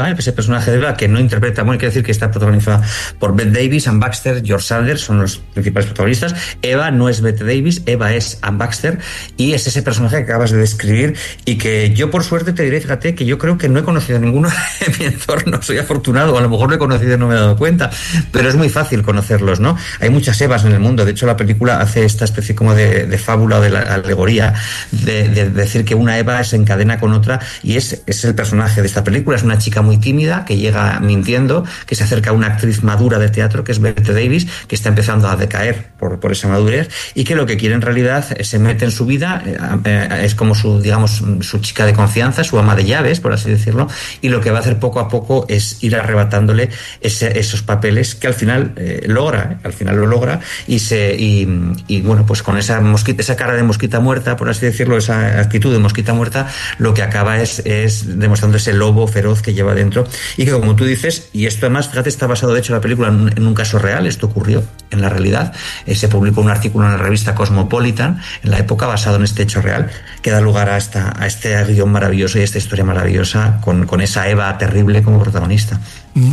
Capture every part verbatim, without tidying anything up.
ese personaje de Eva, que no interpreta, bueno, hay que decir que está protagonizada por Bette Davis, Anne Baxter, George Sanders, son los principales protagonistas. Eva no es Bette Davis, Eva es Anne Baxter, y es ese personaje que acabas de describir, y que yo por suerte te diré, fíjate, que yo creo que no he conocido a ninguno en mi entorno, soy afortunado, o a lo mejor lo he conocido y no me he dado cuenta, pero es muy fácil conocerlos, ¿no? Hay muchas Evas en el mundo, de hecho la película hace esta especie como de, de fábula o de la alegoría, de, de, de decir que una Eva se encadena con otra, y es, es el personaje de esta película, es una chica muy muy tímida, que llega mintiendo, que se acerca a una actriz madura de teatro, que es Bette Davis, que está empezando a decaer por, por esa madurez, y que lo que quiere en realidad es, se mete en su vida, eh, es como su, digamos, su chica de confianza, su ama de llaves, por así decirlo, y lo que va a hacer poco a poco es ir arrebatándole ese, esos papeles que al final eh, logra, eh, al final lo logra, y se y, y bueno, pues con esa mosquita, esa cara de mosquita muerta, por así decirlo, esa actitud de mosquita muerta, lo que acaba es, es demostrando ese lobo feroz que lleva dentro, y que, como tú dices, y esto además, fíjate, está basado de hecho la película en, en un caso real, esto ocurrió en la realidad, eh, se publicó un artículo en la revista Cosmopolitan en la época basado en este hecho real, que da lugar a, esta, a este guión maravilloso y esta historia maravillosa con, con esa Eva terrible como protagonista.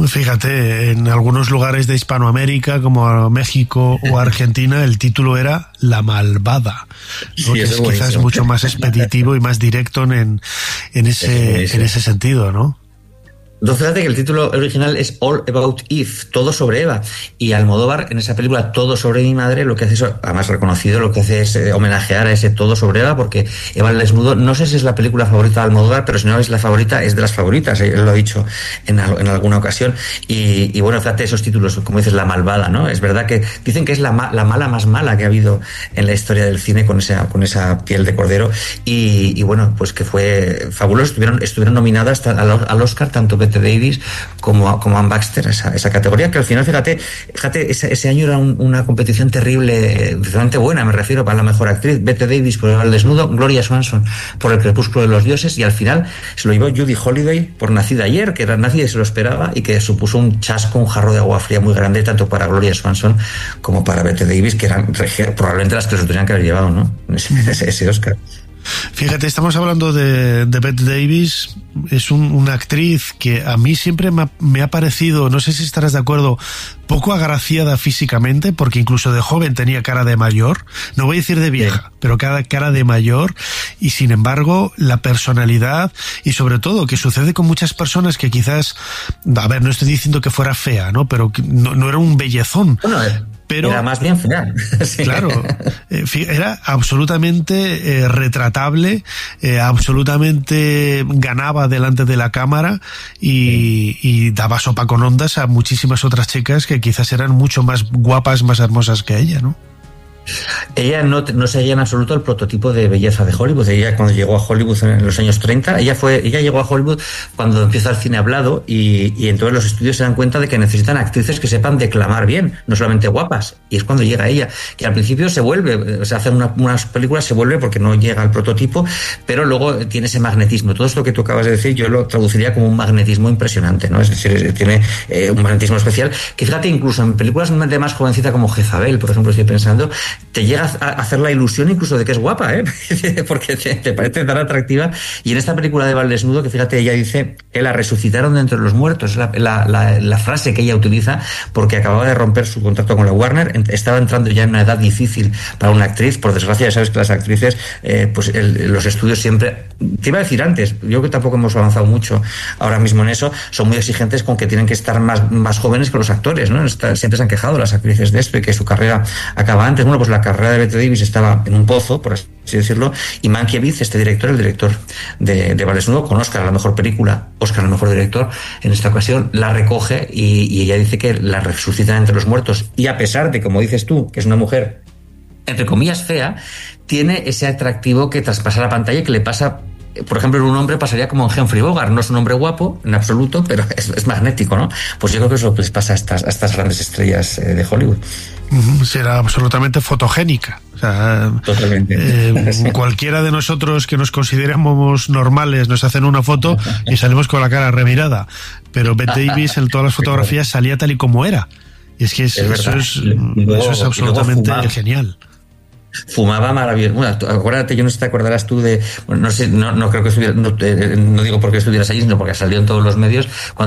Fíjate, en algunos lugares de Hispanoamérica, como México o Argentina, el título era La Malvada, ¿no? Sí, que es quizás mucho más expeditivo y más directo en, en, ese, en ese sentido, ¿no? Entonces, fíjate que el título original es All About Eve, todo sobre Eva, y Almodóvar en esa película Todo sobre mi madre lo que hace es, además reconocido, lo que hace es eh, homenajear a ese Todo sobre Eva, porque Eva el desnudo, no sé si es la película favorita de Almodóvar, pero si no es la favorita, es de las favoritas, él lo ha dicho en, en alguna ocasión, y, y bueno, fíjate esos títulos, como dices, La Malvada, ¿no? Es verdad que dicen que es la, la mala más mala que ha habido en la historia del cine, con esa, con esa piel de cordero, y, y bueno, pues que fue fabuloso, estuvieron, estuvieron nominadas al, al Oscar tanto Bette Davis como, como Anne Baxter, esa, esa categoría, que al final, fíjate, fíjate ese, ese año era un, una competición terrible, realmente buena, me refiero, para la mejor actriz, Bette Davis por El desnudo, Gloria Swanson por El crepúsculo de los dioses, y al final se lo llevó Judy Holliday por Nacida ayer, que era, nadie se lo esperaba, y que supuso un chasco, un jarro de agua fría muy grande, tanto para Gloria Swanson como para Bette Davis, que eran probablemente las que se lo tenían que haber llevado, ¿no? Ese, ese, ese Oscar. Fíjate, estamos hablando de, de Bette Davis, es un, una actriz que a mí siempre me ha, me ha parecido, no sé si estarás de acuerdo, poco agraciada físicamente, porque incluso de joven tenía cara de mayor, no voy a decir de vieja, sí, pero cara, cara de mayor, y sin embargo la personalidad, y sobre todo que sucede con muchas personas que quizás, a ver, no estoy diciendo que fuera fea, ¿no? Pero no, no era un bellezón. Bueno, eh. Pero, era más bien fea. Sí. Claro, eh, era absolutamente eh, retratable, eh, absolutamente ganaba delante de la cámara y, sí, y daba sopa con ondas a muchísimas otras chicas que quizás eran mucho más guapas, más hermosas que ella, ¿no? Ella no, no seguía en absoluto el prototipo de belleza de Hollywood. Ella, cuando llegó a Hollywood en los años treinta, ella fue, ella llegó a Hollywood cuando empieza el cine hablado, y, y entonces los estudios se dan cuenta de que necesitan actrices que sepan declamar bien, no solamente guapas, y es cuando llega ella, que al principio se vuelve, se hacen una, unas películas, se vuelve porque no llega al prototipo, pero luego tiene ese magnetismo. Todo esto que tú acabas de decir yo lo traduciría como un magnetismo impresionante, ¿no? Es decir, tiene eh, un magnetismo especial, que fíjate, incluso en películas de más jovencita como Jezabel, por ejemplo, estoy pensando, te llega a hacer la ilusión incluso de que es guapa, ¿eh? Porque te, te parece tan atractiva. Y en esta película de Eva el desnudo, que fíjate, ella dice que la resucitaron de entre los muertos, la, la, la, la frase que ella utiliza, porque acababa de romper su contrato con la Warner, estaba entrando ya en una edad difícil para una actriz. Por desgracia, ya sabes que las actrices, eh, pues el, los estudios siempre, te iba a decir antes, yo que tampoco hemos avanzado mucho ahora mismo en eso, son muy exigentes con que tienen que estar más, más jóvenes que los actores, ¿no? Siempre se han quejado las actrices de esto y que su carrera acaba antes. Bueno, pues la carrera de Bette Davis estaba en un pozo, por así decirlo, y Mankiewicz, este director, el director de, de Eva el desnudo, con Oscar a la mejor película, Oscar al mejor director, en esta ocasión la recoge y, y ella dice que la resucita entre los muertos, y a pesar de, como dices tú, que es una mujer entre comillas fea, tiene ese atractivo que traspasa la pantalla y que le pasa. Por ejemplo, en un hombre pasaría como en Humphrey Bogart. No es un hombre guapo en absoluto, pero es, es magnético, ¿no? Pues yo creo que es lo que les pasa a estas, a estas grandes estrellas eh, de Hollywood. Será absolutamente fotogénica. O sea, totalmente. Eh, sí. Cualquiera de nosotros que nos consideramos normales nos hacen una foto y salimos con la cara revirada. Pero Bette Davis en todas las fotografías salía tal y como era. Y es que es, es eso, es, luego, eso es absolutamente genial. fumaba maravilloso. Bueno, acuérdate, yo no sé si te acordarás tú de, bueno, no sé, no, no creo que estuviera, no, eh, no digo porque estuvieras allí, sino porque salió en todos los medios, cuando